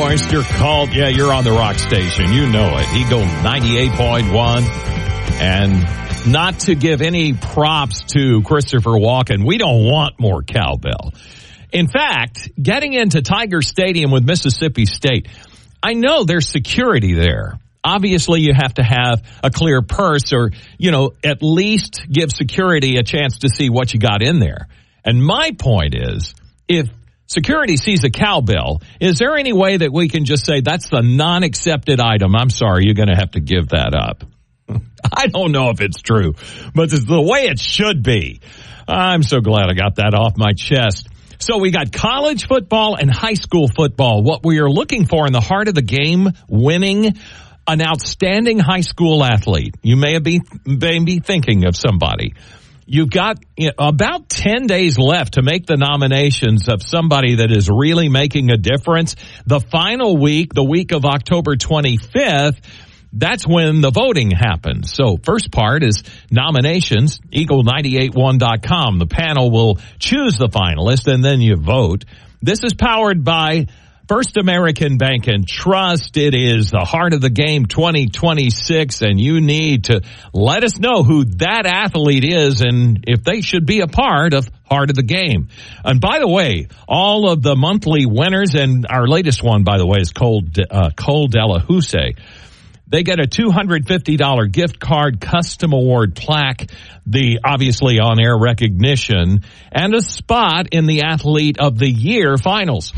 Oyster Cult. Yeah, you're on the rock station. You know it. Eagle 98.1. And not to give any props to Christopher Walken, we don't want more cowbell. In fact, getting into Tiger Stadium with Mississippi State, I know there's security there. Obviously, you have to have a clear purse or, at least give security a chance to see what you got in there. And my point is, if security sees a cowbell, is there any way that we can just say that's the non-accepted item? I'm sorry, you're going to have to give that up. I don't know if it's true, but it's the way it should be. I'm so glad I got that off my chest. So we got college football and high school football. What we are looking for in the heart of the game, winning an outstanding high school athlete. You may be thinking of somebody. You've got about 10 days left to make the nominations of somebody that is really making a difference. The final week, the week of October 25th, that's when the voting happens. So first part is nominations, eagle981.com. The panel will choose the finalist and then you vote. This is powered by First American Bank and Trust. It is the Heart of the Game 2026, and you need to let us know who that athlete is and if they should be a part of Heart of the Game. And by the way, all of the monthly winners, and our latest one, by the way, is Cole Delahousse. They get a $250 gift card, custom award plaque, the obviously on-air recognition, and a spot in the Athlete of the Year finals.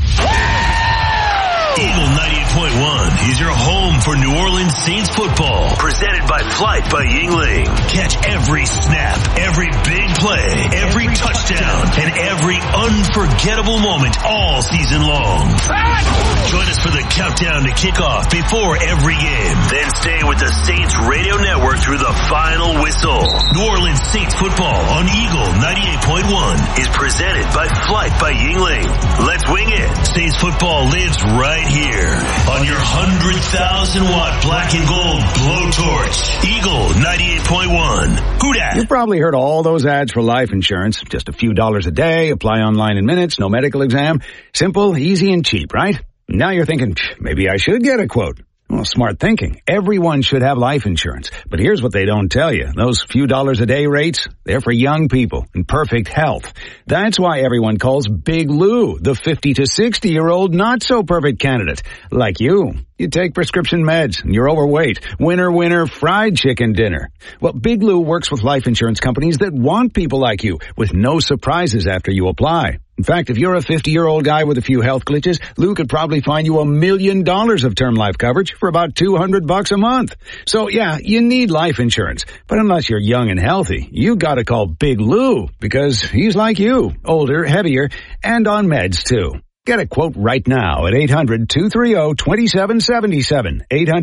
Eagle 98.1 is your home for New Orleans Saints football. Presented by Flight by Yingling. Catch every snap, every big play, every touchdown, and every unforgettable moment all season long. Join us for the countdown to kickoff before every game. Then stay with the Saints Radio Network through the final whistle. New Orleans Saints football on Eagle 98.1 is presented by Flight by Yingling. Let's wing it. Saints football lives right here on your 100,000-watt black and gold blowtorch. Eagle 98.1. Who dat? You've probably heard all those ads for life insurance. Just a few dollars a day, apply online in minutes, no medical exam. Simple, easy, and cheap, right? Now you're thinking, maybe I should get a quote. Well, smart thinking. Everyone should have life insurance. But here's what they don't tell you. Those few dollars a day rates, they're for young people in perfect health. That's why everyone calls Big Lou the 50 to 60-year-old not-so-perfect candidate. Like you. You take prescription meds, and you're overweight. Winner, fried chicken dinner. Well, Big Lou works with life insurance companies that want people like you, with no surprises after you apply. In fact, if you're a 50-year-old guy with a few health glitches, Lou could probably find you $1 million of term life coverage for about $200 a month. So yeah, you need life insurance. But unless you're young and healthy, you gotta call Big Lou, because he's like you, older, heavier, and on meds too. Get a quote right now at 800-230-2777,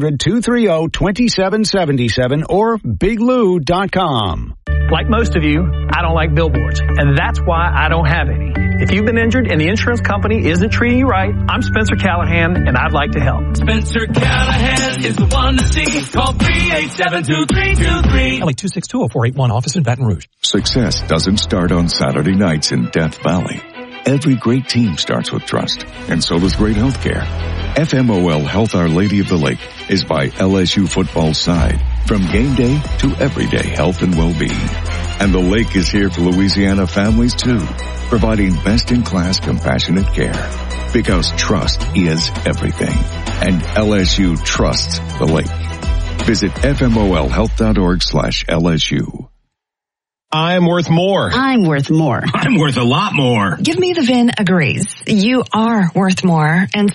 800-230-2777, or biglou.com. Like most of you, I don't like billboards, and that's why I don't have any. If you've been injured and the insurance company isn't treating you right, I'm Spencer Callahan, and I'd like to help. Spencer Callahan is the one to see. Call 387-2323. LA 262-0481, office in Baton Rouge. Success doesn't start on Saturday nights in Death Valley. Every great team starts with trust, and so does great healthcare. FMOL Health Our Lady of the Lake is by LSU football's side, from game day to everyday health and well-being. And the lake is here for Louisiana families too, providing best-in-class compassionate care. Because trust is everything, and LSU trusts the lake. Visit fmolhealth.org/LSU. I'm worth more. I'm worth more. I'm worth a lot more. Give me the VIN agrees. You are worth more. And